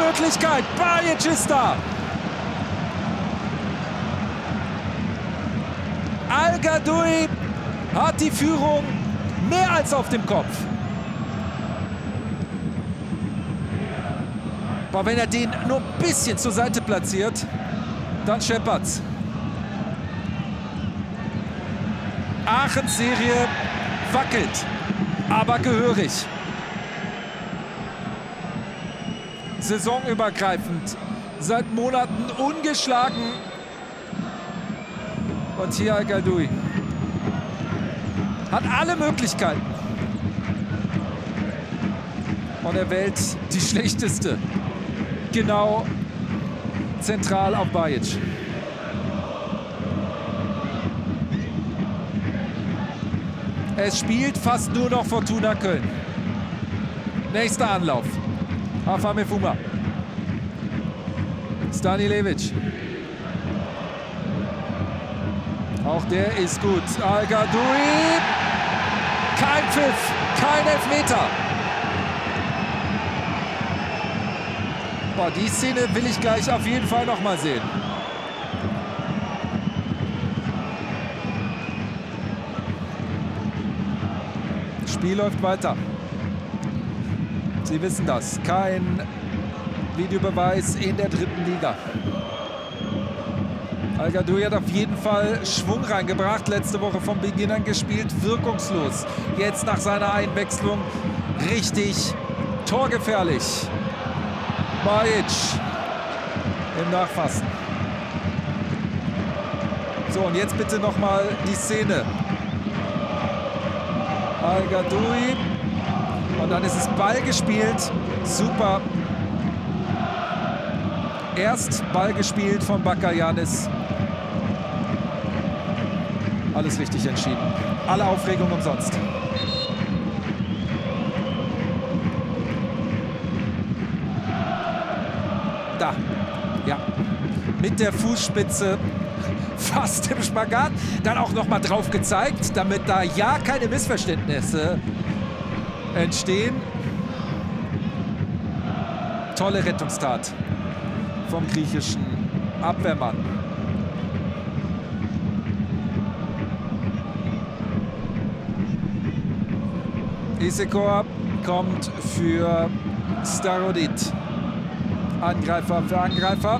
Möglichkeit. Bajic ist da. Al Gadoui hat die Führung mehr als auf dem Kopf. Aber wenn er den nur ein bisschen zur Seite platziert, dann scheppert's. Aachens Serie wackelt, aber gehörig. Saisonübergreifend, seit Monaten ungeschlagen. Und hier Al Gadoui hat alle Möglichkeiten. Und er wählt die schlechteste. Genau zentral auf Bajic. Es spielt fast nur noch Fortuna Köln. Nächster Anlauf. Afamefuma. Stanilevic. Auch der ist gut. Al Gadoui. Kein Pfiff, kein Elfmeter. Boah, die Szene will ich gleich auf jeden Fall noch mal sehen. Das Spiel läuft weiter. Sie wissen das. Kein Videobeweis in der dritten Liga. Al Gadoui hat auf jeden Fall Schwung reingebracht. Letzte Woche vom Beginn an gespielt. Wirkungslos. Jetzt nach seiner Einwechslung richtig torgefährlich. Bajic im Nachfassen. So, und jetzt bitte noch mal die Szene. Al Gadoui. Und dann ist es Ball gespielt. Super. Erst Ball gespielt von Bakayanis. Alles richtig entschieden. Alle Aufregung umsonst. Da. Ja. Mit der Fußspitze fast im Spagat. Dann auch noch mal drauf gezeigt, damit da ja keine Missverständnisse entstehen. Tolle Rettungstat vom griechischen Abwehrmann. Isekor kommt für Starodit. Angreifer für Angreifer.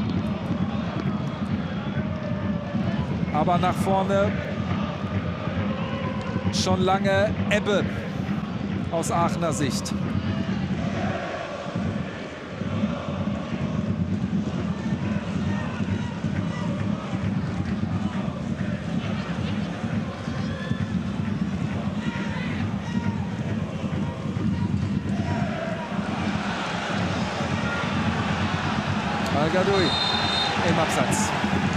Aber nach vorne schon lange Ebbe aus Aachener Sicht. Al Gadoui im Abseits.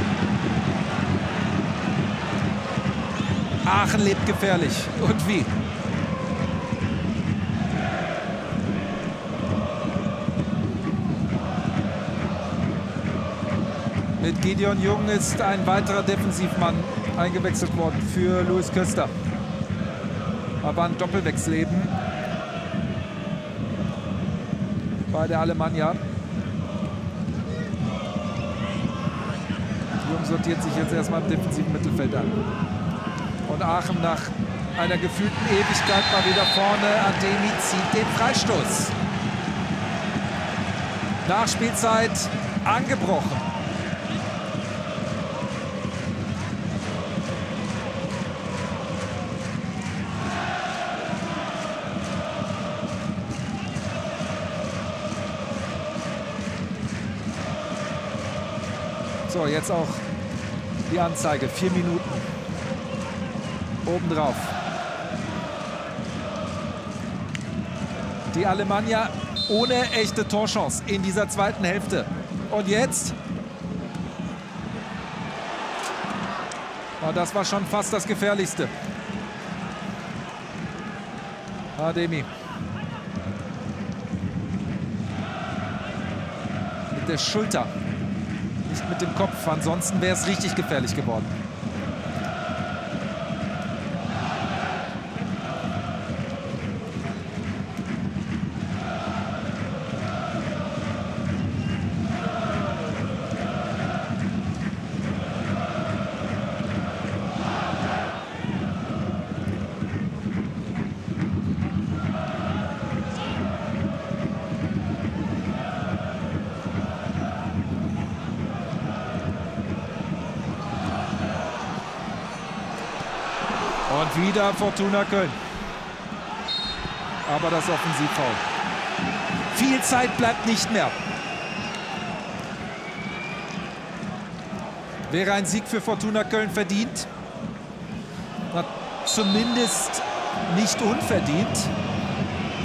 Aachen lebt gefährlich. Und wie? Mit Gideon Jung ist ein weiterer Defensivmann eingewechselt worden für Luis Köster. Aber ein Doppelwechsel eben bei der Alemannia. Jung sortiert sich jetzt erstmal im defensiven Mittelfeld an. Und Aachen nach einer gefühlten Ewigkeit mal wieder vorne. Ademi zieht den Freistoß. Nachspielzeit angebrochen. So, jetzt auch die Anzeige. 4 Minuten. Obendrauf. Die Alemannia ohne echte Torchance in dieser zweiten Hälfte. Und jetzt? Oh, das war schon fast das Gefährlichste. Ademi. Mit der Schulter. Nicht mit dem Kopf. Ansonsten wäre es richtig gefährlich geworden. Wieder Fortuna Köln. Aber das Offensivfoul. Viel Zeit bleibt nicht mehr. Wäre ein Sieg für Fortuna Köln verdient? Na, zumindest nicht unverdient.